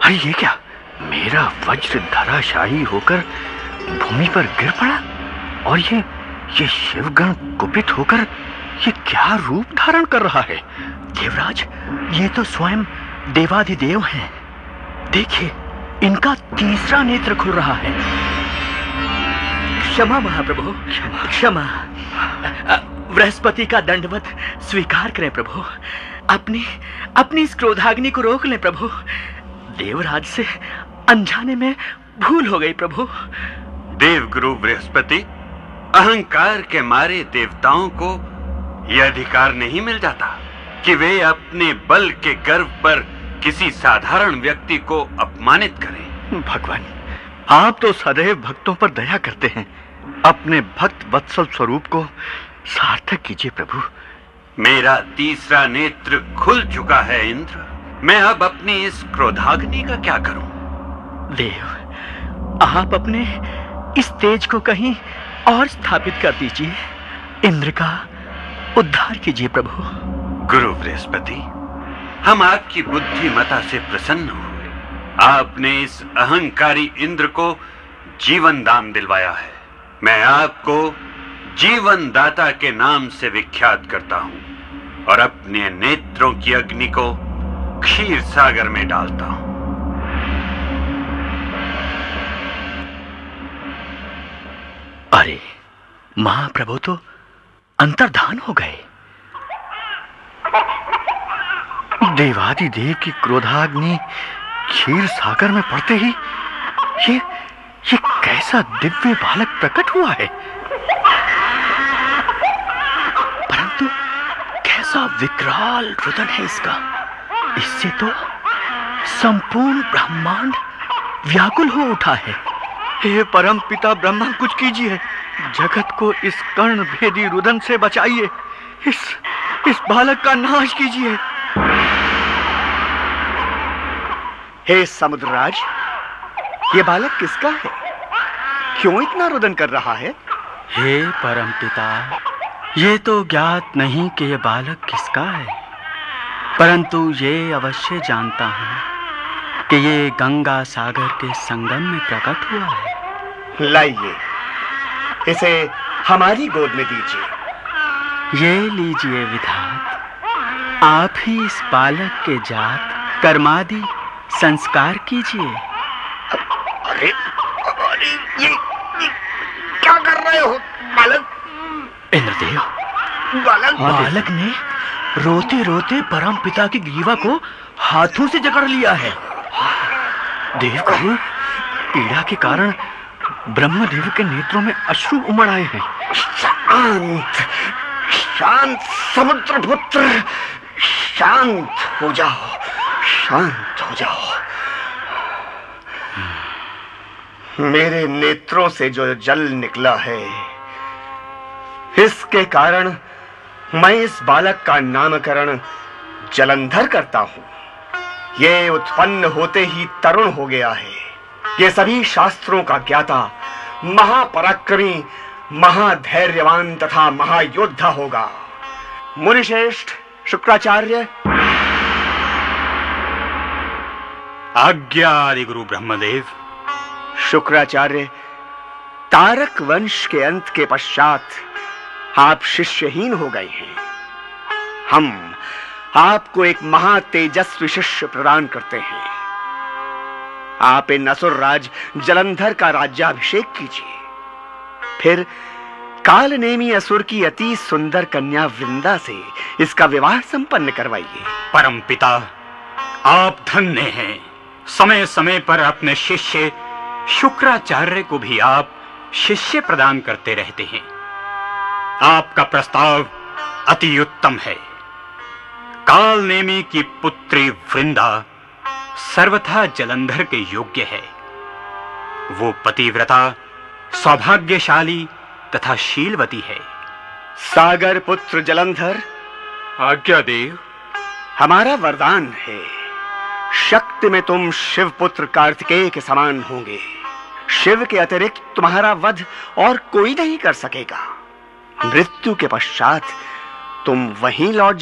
अरे ये क्या, मेरा वज्र धराशायी होकर भूमि पर गिर पड़ा और ये शिवगण कुपित होकर ये क्या रूप धारण कर रहा है? देवराज, ये तो स्वयं देवाधिदेव हैं। देखिए, इनका तीसरा नेत्र खुल रहा है। क्षमा महाप्रभु, क्षमा। बृहस्पति का दंडवत स्वीकार करें प्रभु। अपनी इस क्रोधाग्नि को रोक लें प्रभु। देवराज से अनजाने में भूल हो गई प्रभु। देवगुरु बृहस्पति, अहंकार के मारे देवताओं को यह अधिकार नहीं मिल जाता कि वे अपने बल के गर्व पर किसी साधारण व्यक्ति को अपमानित करें। भगवान, आप तो सदैव भक्तों पर दया करते हैं। अपने भक्त वत्सल स्वरूप को सार्थक कीजिए प्रभु। मेरा तीसरा नेत्र खुल चुका है इंद्र। मैं अब अपनी इस क्रोधाग्नि का क्या करूं? देव, आप अपने इस तेज को कहीं और स्थापित कर दीजिए। इंद्र का उद्धार कीजिए प्रभु। गुरु बृहस्पति, हम आपकी बुद्धिमता से प्रसन्न हुए। आपने इस अहंकारी इंद्र को जीवन दान दिलवाया है। मैं आपको जीवन दाता के नाम से विख्यात करता हूं और अपने नेत्रों की अग्नि को क्षीर सागर में डालता हूं। अरे, महाप्रभु तो अंतर्धान हो गए। देवादिदेव की क्रोधाग्नि क्षीर सागर में पड़ते ही ये कैसा दिव्य बालक प्रकट हुआ है। परंतु कैसा विकराल रुदन है इसका। इससे तो संपूर्ण ब्रह्मांड व्याकुल हो उठा है। हे परम पिता ब्रह्मा, कुछ कीजिए। जगत को इस कर्ण भेदी रुदन से बचाइए। इस बालक का नाश कीजिए। हे समुद्रराज, ये बालक किसका है? क्यों इतना रुदन कर रहा है? हे परमपिता, ये तो ज्ञात नहीं कि ये बालक किसका है, परंतु ये अवश्य जानता हूं कि ये गंगा सागर के संगम में प्रकट हुआ है। लाइए, इसे हमारी गोद में दीजिए। ये लीजिए विधात, आप ही इस बालक के जात कर्मादि संस्कार कीजिए। अरे ये क्या कर रहे हो बालक? इंद्रदेव, बालक ने रोते रोते परम पिता की ग्रीवा को हाथों से जकड़ लिया है। देवगुरु, पीड़ा के कारण ब्रह्मदेव के नेत्रों में अश्रु उमड़ आए हैं। शांत शांत समुद्रपुत्र, शांत हो जाओ, शांत हो जाओ। मेरे नेत्रों से जो जल निकला है, इसके कारण मैं इस बालक का नामकरण जलंधर करता हूं। ये उत्पन्न होते ही तरुण हो गया है। ये सभी शास्त्रों का ज्ञाता, महापराक्रमी, महाधैर्यवान तथा महायोद्धा होगा। मुनिश्रेष्ठ शुक्राचार्य। आज्ञा आदि गुरु ब्रह्मदेव। शुक्राचार्य, तारक वंश के अंत के पश्चात आप शिष्यहीन हो गए हैं। हम आपको एक महातेजस्वी शिष्य प्रदान करते हैं। आप इन असुर राज जलंधर का राज्याभिषेक कीजिए। फिर कालनेमी असुर की अति सुंदर कन्या वृंदा से इसका विवाह संपन्न करवाइए। परम पिता, आप धन्य हैं। समय समय पर अपने शिष्य शुक्राचार्य को भी आप शिष्य प्रदान करते रहते हैं। आपका प्रस्ताव अति उत्तम है। कालनेमी की पुत्री वृंदा सर्वथा जलंधर के योग्य है। वो पतिव्रता, सौभाग्यशाली तथा शीलवती है। सागर पुत्र जलंधर, आज्ञा देव। हमारा वरदान है, शक्ति में तुम शिव पुत्र कार्तिकेय के समान होंगे। शिव के अतिरिक्त तुम्हारा वध और कोई नहीं कर सकेगा। मृत्यु के पश्चात तुम वहीं लौट